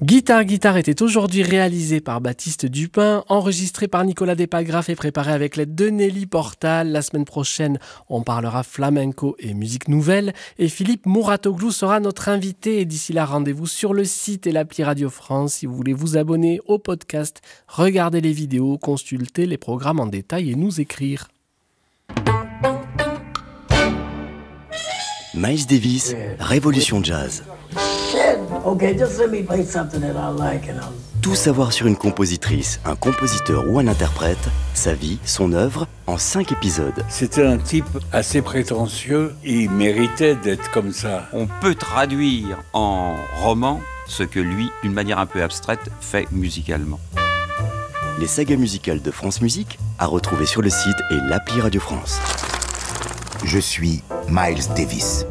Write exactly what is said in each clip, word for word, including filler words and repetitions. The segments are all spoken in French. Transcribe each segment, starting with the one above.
Guitare Guitare était aujourd'hui réalisé par Baptiste Dupin, enregistré par Nicolas Despagraf et préparé avec l'aide de Nelly Portal. La semaine prochaine, on parlera flamenco et musique nouvelle et Philippe Mouratoglou sera notre invité. Et d'ici là, rendez-vous sur le site et l'appli Radio France si vous voulez vous abonner au podcast, regarder les vidéos, consulter les programmes en détail et nous écrire. Miles Davis, Révolution Jazz. Okay, just let me play something that I like and I'll... Tout savoir sur une compositrice, un compositeur ou un interprète, sa vie, son œuvre, en cinq épisodes. C'était un type assez prétentieux, il méritait d'être comme ça. On peut traduire en roman ce que lui, d'une manière un peu abstraite, fait musicalement. Les sagas musicales de France Musique, à retrouver sur le site et l'appli Radio France. Je suis Miles Davis.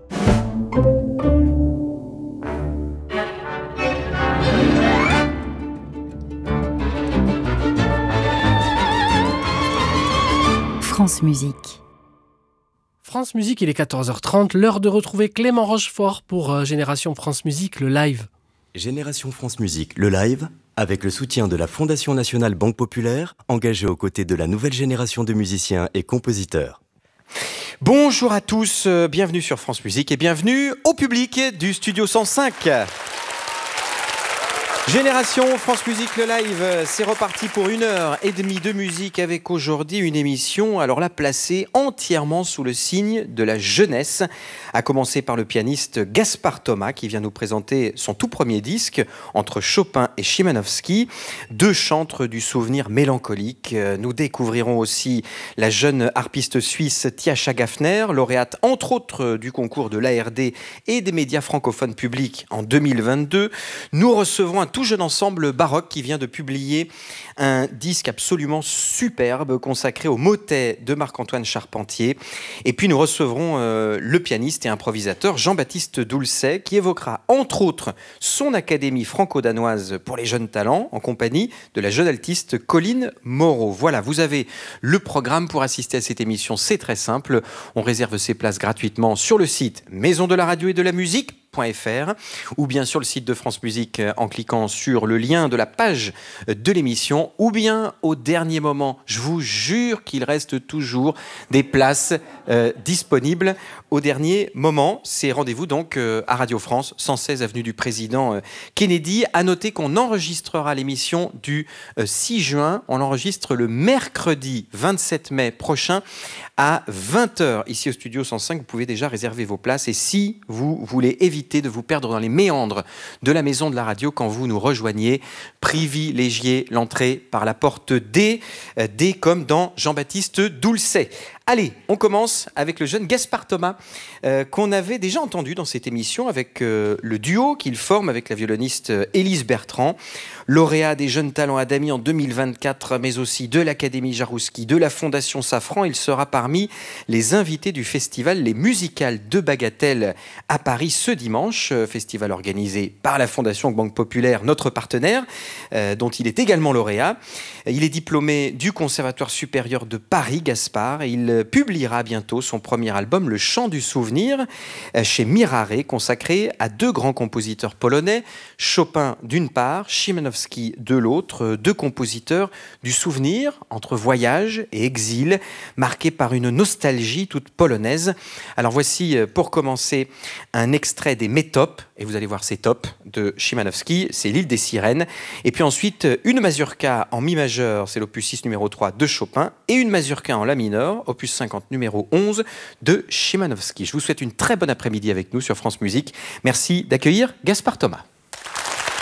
France Musique. France Musique, il est quatorze heures trente, l'heure de retrouver Clément Rochefort pour euh, Génération France Musique, le live. Génération France Musique, le live, avec le soutien de la Fondation Nationale Banque Populaire, engagée aux côtés de la nouvelle génération de musiciens et compositeurs. Bonjour à tous, euh, bienvenue sur France Musique et bienvenue au public du Studio cent cinq. Génération France Musique le live, c'est reparti pour une heure et demie de musique avec aujourd'hui une émission, alors là placée entièrement sous le signe de la jeunesse, à commencer par le pianiste Gaspard Thomas qui vient nous présenter son tout premier disque entre Chopin et Chimanovski, deux chantres du souvenir mélancolique. Nous découvrirons aussi la jeune harpiste suisse Tiascha Gaffner, lauréate entre autres du concours de l'A R D et des médias francophones publics en deux mille vingt-deux. Nous recevrons un tout jeune ensemble baroque qui vient de publier un disque absolument superbe consacré au motet de Marc-Antoine Charpentier. Et puis nous recevrons euh, le pianiste et improvisateur Jean-Baptiste Doulcet qui évoquera entre autres son académie franco-danoise pour les jeunes talents en compagnie de la jeune altiste Colline Moreau. Voilà, vous avez le programme pour assister à cette émission, c'est très simple. On réserve ses places gratuitement sur le site Maison de la Radio et de la Musique ou bien sur le site de France Musique en cliquant sur le lien de la page de l'émission, ou bien au dernier moment. Je vous jure qu'il reste toujours des places euh, disponibles au dernier moment. C'est rendez-vous donc euh, à Radio France, cent seize avenue du Président euh, Kennedy. À noter qu'on enregistrera l'émission du euh, six juin. On l'enregistre le mercredi vingt-sept mai prochain à vingt heures. Ici au studio cent cinq, vous pouvez déjà réserver vos places. Et si vous voulez éviter de vous perdre dans les méandres de la maison de la radio quand vous nous rejoignez, privilégiez l'entrée par la porte D, D comme dans Jean-Baptiste Doulcet. Allez, on commence avec le jeune Gaspard Thomas euh, qu'on avait déjà entendu dans cette émission avec euh, le duo qu'il forme avec la violoniste euh, Élise Bertrand, lauréat des jeunes talents Adami en deux mille vingt-quatre, mais aussi de l'Académie Jarouski, de la Fondation Safran. Il sera parmi les invités du festival Les Musicales de Bagatelle à Paris ce dimanche, euh, festival organisé par la Fondation Banque Populaire, notre partenaire, euh, dont il est également lauréat. Il est diplômé du Conservatoire supérieur de Paris, Gaspard, et il publiera bientôt son premier album, Le Chant du Souvenir, chez Mirare, consacré à deux grands compositeurs polonais, Chopin d'une part, Chimanovski de l'autre, deux compositeurs du souvenir entre voyage et exil, marqués par une nostalgie toute polonaise. Alors voici, pour commencer, un extrait des Métopes, et vous allez voir ces tops de Chimanovski, c'est l'île des sirènes, et puis ensuite une mazurka en mi majeur, c'est l'opus six numéro trois de Chopin, et une mazurka en la mineur, opus cinquante numéro onze de Chimanovski. Je vous souhaite une très bonne après-midi avec nous sur France Musique. Merci d'accueillir Gaspard Thomas.